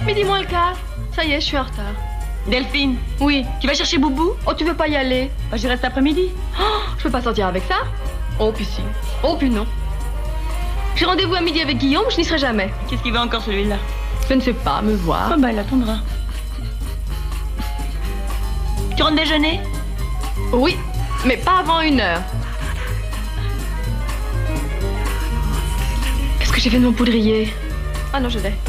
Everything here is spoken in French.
Midi moins le quart. Ça y est, je suis en retard. Delphine, Oui. tu vas chercher Boubou? Oh, tu veux pas y aller? Bah, je reste après-midi. Oh, je peux pas sortir avec ça? Oh, puis si. Oh, puis non. J'ai rendez-vous à midi avec Guillaume, je n'y serai jamais. Qu'est-ce qu'il veut encore celui-là? Je ne sais pas, me voir. Oh, bah, il attendra. Tu rentres déjeuner? Oui, mais pas avant 1h. Qu'est-ce que j'ai fait de mon poudrier? Ah non, je l'ai.